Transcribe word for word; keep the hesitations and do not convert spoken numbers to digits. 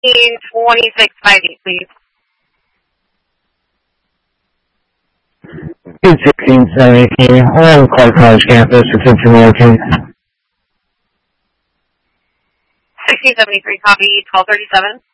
twenty-six fifty-eight, please. two sixteen seventy-three, on Clark College campus, attention working. sixteen seventy-three, copy, twelve thirty-seven.